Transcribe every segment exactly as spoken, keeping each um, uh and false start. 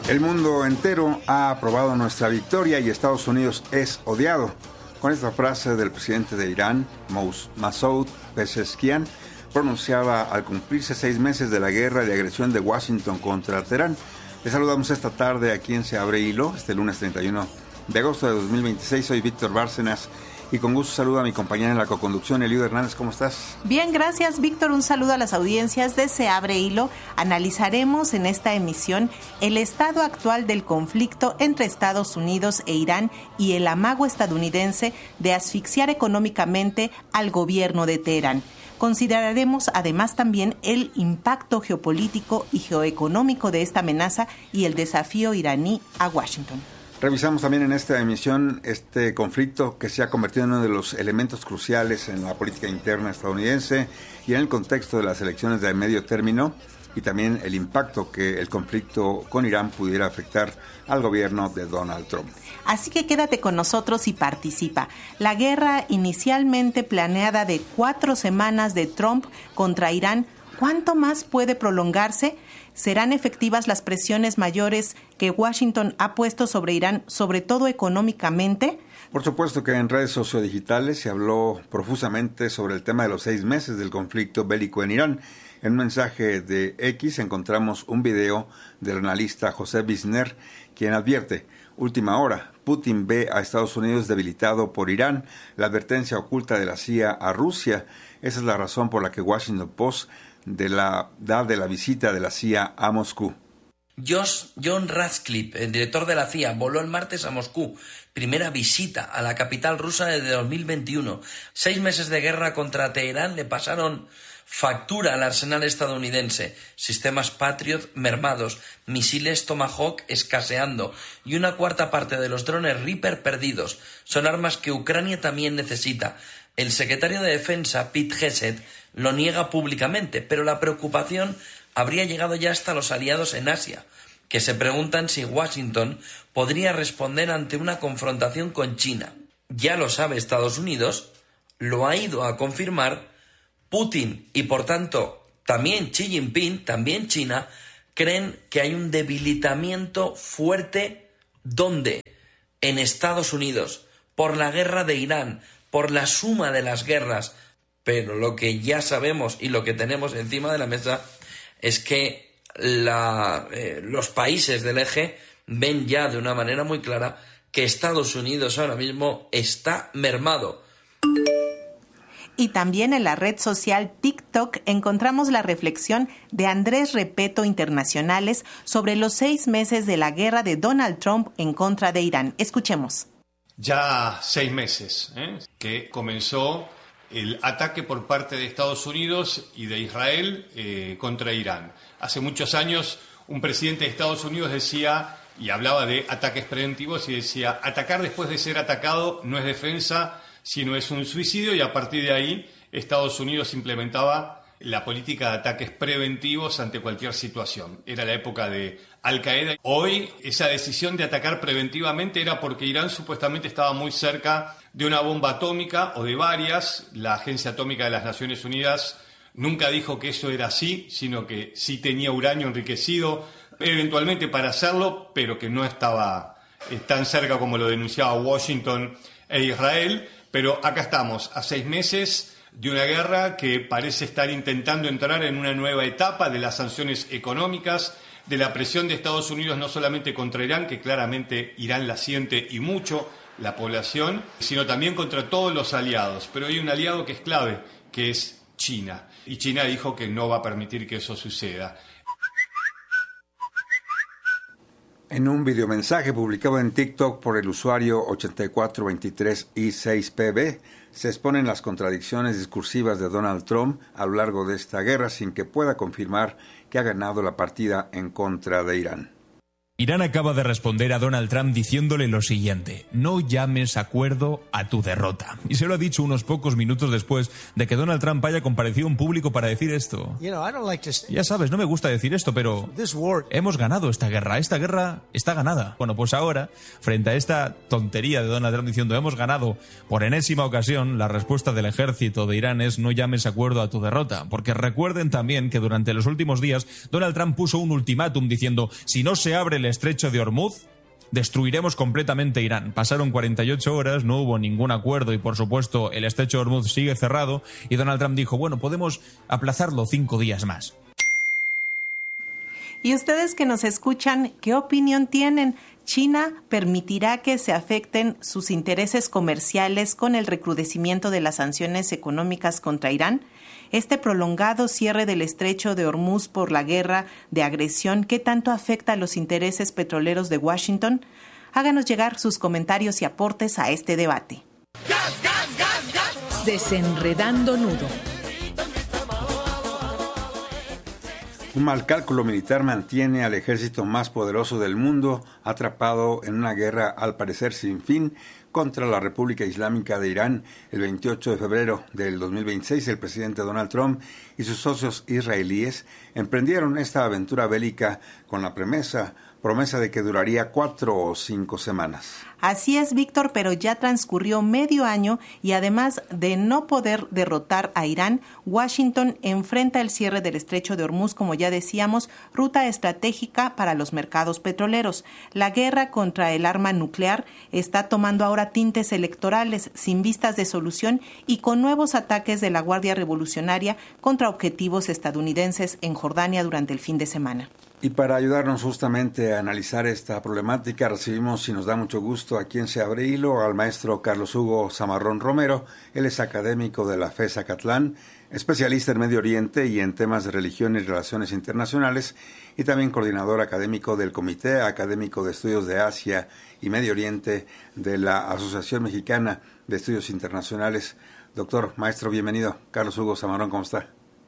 El mundo entero ha aprobado nuestra victoria y Estados Unidos es odiado. Con esta frase del presidente de Irán, Masoud Pezeshkian, pronunciada al cumplirse seis meses de la guerra de agresión de Washington contra Teherán. Les saludamos esta tarde aquí en Se Abre Hilo, este lunes treinta y uno de agosto de dos mil veintiséis. Soy Víctor Bárcenas y con gusto saludo a mi compañera en la coconducción, Eliud Hernández. ¿Cómo estás? Bien, gracias, Víctor. Un saludo a las audiencias de Se Abre Hilo. Analizaremos en esta emisión el estado actual del conflicto entre Estados Unidos e Irán y el amago estadounidense de asfixiar económicamente al gobierno de Teherán. Consideraremos además también el impacto geopolítico y geoeconómico de esta amenaza y el desafío iraní a Washington. Revisamos también en esta emisión este conflicto que se ha convertido en uno de los elementos cruciales en la política interna estadounidense y en el contexto de las elecciones de medio término, y también el impacto que el conflicto con Irán pudiera afectar al gobierno de Donald Trump. Así que quédate con nosotros y participa. La guerra inicialmente planeada de cuatro semanas de Trump contra Irán, ¿cuánto más puede prolongarse? ¿Serán efectivas las presiones mayores que Washington ha puesto sobre Irán, sobre todo económicamente? Por supuesto que en redes sociodigitales se habló profusamente sobre el tema de los seis meses del conflicto bélico en Irán. En un mensaje de X encontramos un video del analista José Bisner, quien advierte: última hora, Putin ve a Estados Unidos debilitado por Irán, la advertencia oculta de la C I A a Rusia. Esa es la razón por la que Washington Post de la, da de la visita de la C I A a Moscú. Josh, John Ratcliffe, el director de la C I A, voló el martes a Moscú. Primera visita a la capital rusa desde dos mil veintiuno. Seis meses de guerra contra Teherán le pasaron factura al arsenal estadounidense. Sistemas Patriot mermados, misiles Tomahawk escaseando y una cuarta parte de los drones Reaper perdidos. Son armas que Ucrania también necesita. El secretario de Defensa, Pete Hegseth, lo niega públicamente, pero la preocupación habría llegado ya hasta los aliados en Asia, que se preguntan si Washington podría responder ante una confrontación con China. Ya lo sabe Estados Unidos, lo ha ido a confirmar Putin y, por tanto, también Xi Jinping, también China, creen que hay un debilitamiento fuerte. ¿Dónde? En Estados Unidos, por la guerra de Irán, por la suma de las guerras. Pero lo que ya sabemos y lo que tenemos encima de la mesa es que la, eh, los países del eje ven ya de una manera muy clara que Estados Unidos ahora mismo está mermado. Y también en la red social TikTok encontramos la reflexión de Andrés Repeto Internacionales sobre los seis meses de la guerra de Donald Trump en contra de Irán. Escuchemos. Ya seis meses ¿eh? que comenzó el ataque por parte de Estados Unidos y de Israel eh, contra Irán. Hace muchos años un presidente de Estados Unidos decía y hablaba de ataques preventivos y decía: atacar después de ser atacado no es defensa, sino es un suicidio, y a partir de ahí Estados Unidos implementaba la política de ataques preventivos ante cualquier situación. Era la época de Al-Qaeda. Hoy esa decisión de atacar preventivamente era porque Irán supuestamente estaba muy cerca de una bomba atómica o de varias. La Agencia Atómica de las Naciones Unidas nunca dijo que eso era así, sino que sí tenía uranio enriquecido eventualmente para hacerlo, pero que no estaba eh, tan cerca como lo denunciaba Washington e Israel. Pero acá estamos, a seis meses de una guerra que parece estar intentando entrar en una nueva etapa de las sanciones económicas, de la presión de Estados Unidos no solamente contra Irán, que claramente Irán la siente y mucho, la población, sino también contra todos los aliados. Pero hay un aliado que es clave, que es China. Y China dijo que no va a permitir que eso suceda. En un videomensaje publicado en TikTok por el usuario ochenta y cuatro veintitrés i seis p b, se exponen las contradicciones discursivas de Donald Trump a lo largo de esta guerra sin que pueda confirmar que ha ganado la partida en contra de Irán. Irán acaba de responder a Donald Trump diciéndole lo siguiente: no llames acuerdo a tu derrota. Y se lo ha dicho unos pocos minutos después de que Donald Trump haya comparecido en público para decir esto. Ya sabes, no me gusta decir esto, pero hemos ganado esta guerra. Esta guerra está ganada. Bueno, pues ahora, frente a esta tontería de Donald Trump diciendo hemos ganado por enésima ocasión, la respuesta del ejército de Irán es: no llames acuerdo a tu derrota. Porque recuerden también que durante los últimos días Donald Trump puso un ultimátum diciendo: si no se abre el el estrecho de Hormuz, destruiremos completamente Irán. Pasaron cuarenta y ocho horas, no hubo ningún acuerdo y, por supuesto, el estrecho de Hormuz sigue cerrado y Donald Trump dijo, bueno, podemos aplazarlo cinco días más. Y ustedes que nos escuchan, ¿qué opinión tienen? ¿China permitirá que se afecten sus intereses comerciales con el recrudecimiento de las sanciones económicas contra Irán? Este prolongado cierre del estrecho de Hormuz por la guerra de agresión, ¿qué tanto afecta a los intereses petroleros de Washington? Háganos llegar sus comentarios y aportes a este debate. ¡Gas, gas, gas, gas! Desenredando nudo. Un mal cálculo militar mantiene al ejército más poderoso del mundo atrapado en una guerra al parecer sin fin contra la República Islámica de Irán. El veintiocho de febrero del dos mil veintiséis, el presidente Donald Trump y sus socios israelíes emprendieron esta aventura bélica con la promesa, promesa de que duraría cuatro o cinco semanas. Así es, Víctor, pero ya transcurrió medio año y además de no poder derrotar a Irán, Washington enfrenta el cierre del estrecho de Hormuz, como ya decíamos, ruta estratégica para los mercados petroleros. La guerra contra el arma nuclear está tomando ahora tintes electorales, sin vistas de solución y con nuevos ataques de la Guardia Revolucionaria contra objetivos estadounidenses en Jordania durante el fin de semana. Y para ayudarnos justamente a analizar esta problemática, recibimos, y nos da mucho gusto, aquí en Se Abre Hilo, al maestro Carlos Hugo Zamarrón Romero. Él es académico de la F E S Acatlán, especialista en Medio Oriente y en temas de religión y relaciones internacionales, y también coordinador académico del Comité Académico de Estudios de Asia y Medio Oriente de la Asociación Mexicana de Estudios Internacionales. Doctor, maestro, bienvenido. Carlos Hugo Zamarrón, ¿cómo está?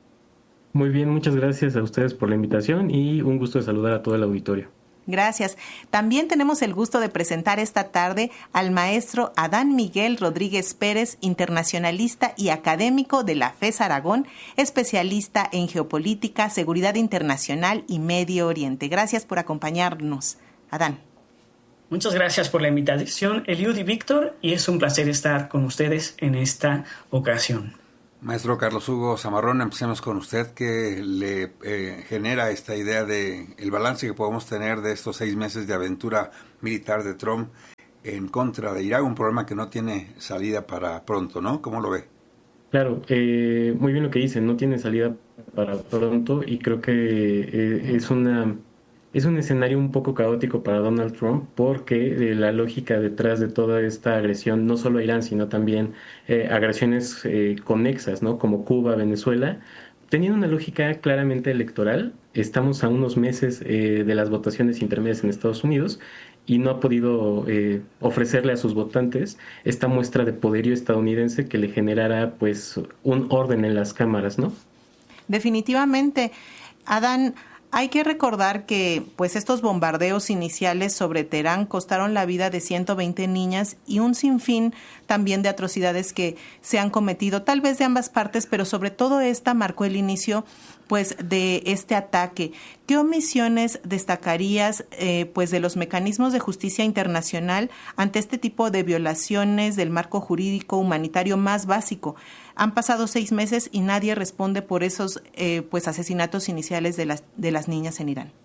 Muy bien, muchas gracias a ustedes por la invitación y un gusto de saludar a todo el auditorio. Gracias. También tenemos el gusto de presentar esta tarde al maestro Adán Miguel Rodríguez Pérez, internacionalista y académico de la F E S Aragón, especialista en geopolítica, seguridad internacional y Medio Oriente. Gracias por acompañarnos, Adán. Muchas gracias por la invitación, Eliud y Víctor, y es un placer estar con ustedes en esta ocasión. Maestro Carlos Hugo Zamarrón, empecemos con usted. ¿Qué le eh, genera esta idea de el balance que podemos tener de estos seis meses de aventura militar de Trump en contra de Irak? Un problema que no tiene salida para pronto, ¿no? ¿Cómo lo ve? Claro, eh, muy bien lo que dicen, no tiene salida para pronto y creo que eh, es una... Es un escenario un poco caótico para Donald Trump porque eh, la lógica detrás de toda esta agresión, no solo a Irán, sino también eh, agresiones eh, conexas, ¿no? Como Cuba, Venezuela, tenían una lógica claramente electoral. Estamos a unos meses eh, de las votaciones intermedias en Estados Unidos y no ha podido eh, ofrecerle a sus votantes esta muestra de poderío estadounidense que le generara pues un orden en las cámaras, ¿no? Definitivamente, Adán. Hay que recordar que pues estos bombardeos iniciales sobre Teherán costaron la vida de ciento veinte niñas y un sinfín también de atrocidades que se han cometido, tal vez de ambas partes, pero sobre todo esta marcó el inicio pues de este ataque. ¿Qué omisiones destacarías eh, pues de los mecanismos de justicia internacional ante este tipo de violaciones del marco jurídico humanitario más básico? Han pasado seis meses y nadie responde por esos eh, pues asesinatos iniciales de las de las niñas en Irán.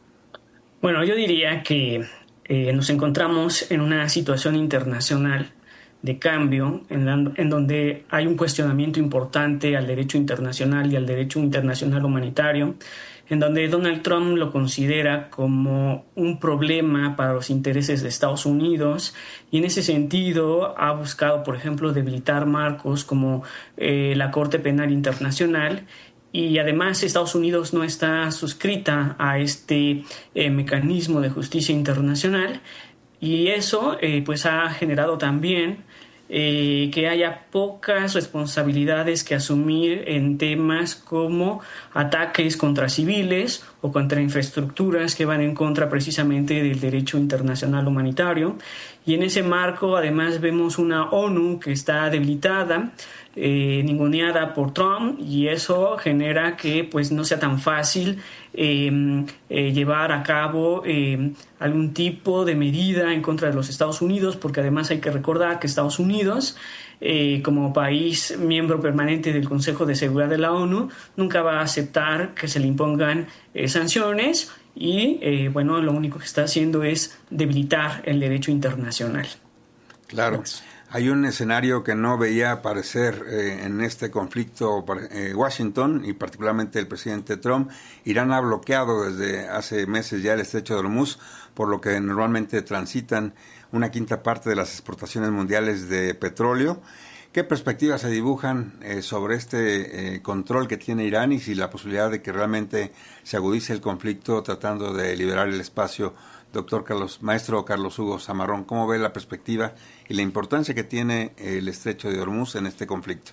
Bueno, yo diría que eh, nos encontramos en una situación internacional de cambio en, la, en donde hay un cuestionamiento importante al derecho internacional y al derecho internacional humanitario, en donde Donald Trump lo considera como un problema para los intereses de Estados Unidos y en ese sentido ha buscado, por ejemplo, debilitar marcos como eh, la Corte Penal Internacional. Y además Estados Unidos no está suscrita a este eh, mecanismo de justicia internacional y eso eh, pues ha generado también eh, que haya pocas responsabilidades que asumir en temas como ataques contra civiles o contra infraestructuras que van en contra precisamente del derecho internacional humanitario. Y en ese marco además vemos una ONU que está debilitada, Eh, ninguneada por Trump y eso genera que pues no sea tan fácil eh, eh, llevar a cabo eh, algún tipo de medida en contra de los Estados Unidos, porque además hay que recordar que Estados Unidos eh, como país miembro permanente del Consejo de Seguridad de la ONU nunca va a aceptar que se le impongan eh, sanciones y eh, bueno, lo único que está haciendo es debilitar el derecho internacional. Claro. Hay un escenario que no veía aparecer eh, en este conflicto eh, Washington y particularmente el presidente Trump. Irán ha bloqueado desde hace meses ya el estrecho de Hormuz, por lo que normalmente transitan una quinta parte de las exportaciones mundiales de petróleo. ¿Qué perspectivas se dibujan eh, sobre este eh, control que tiene Irán y si la posibilidad de que realmente se agudice el conflicto tratando de liberar el espacio? Doctor Carlos, maestro Carlos Hugo Zamarrón, ¿cómo ve la perspectiva y la importancia que tiene el estrecho de Hormuz en este conflicto?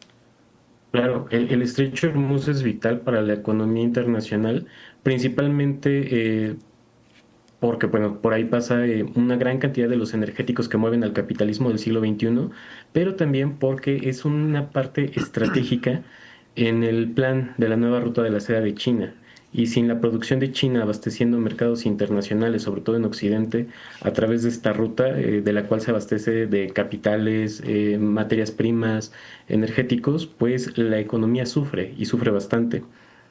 Claro, el, el estrecho de Hormuz es vital para la economía internacional, principalmente eh, porque bueno, por ahí pasa eh, una gran cantidad de los energéticos que mueven al capitalismo del siglo veintiuno, pero también porque es una parte estratégica en el plan de la nueva ruta de la seda de China. Y sin la producción de China abasteciendo mercados internacionales, sobre todo en Occidente, a través de esta ruta eh, de la cual se abastece de capitales, eh, materias primas, energéticos, pues la economía sufre y sufre bastante.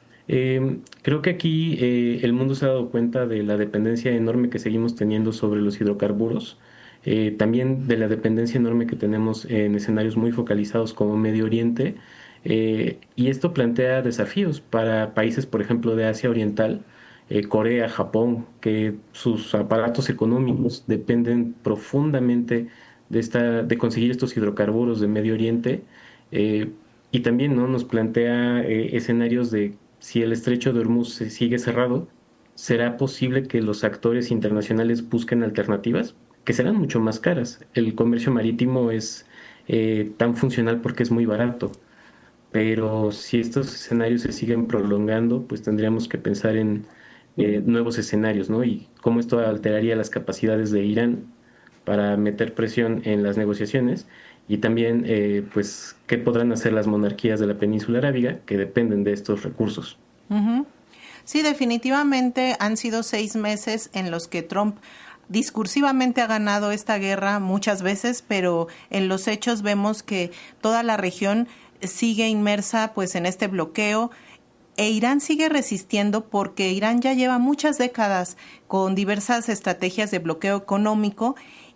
Eh, creo que aquí eh, el mundo se ha dado cuenta de la dependencia enorme que seguimos teniendo sobre los hidrocarburos, eh, también de la dependencia enorme que tenemos en escenarios muy focalizados como Medio Oriente. Eh, y esto plantea desafíos para países, por ejemplo, de Asia Oriental, eh, Corea, Japón, que sus aparatos económicos dependen profundamente de, esta, de conseguir estos hidrocarburos de Medio Oriente. Eh, y también, ¿no?, nos plantea eh, escenarios de si el estrecho de Hormuz se sigue cerrado, ¿será posible que los actores internacionales busquen alternativas? Que serán mucho más caras. El comercio marítimo es eh, tan funcional porque es muy barato. Pero si estos escenarios se siguen prolongando, pues tendríamos que pensar en eh, nuevos escenarios, ¿no? Y cómo esto alteraría las capacidades de Irán para meter presión en las negociaciones y también, eh, pues, qué podrán hacer las monarquías de la península arábiga que dependen de estos recursos. Uh-huh. Sí, definitivamente han sido seis meses en los que Trump discursivamente ha ganado esta guerra muchas veces, pero en los hechos vemos que toda la región sigue inmersa pues en este bloqueo e Irán sigue resistiendo porque Irán ya lleva muchas décadas con diversas estrategias de bloqueo económico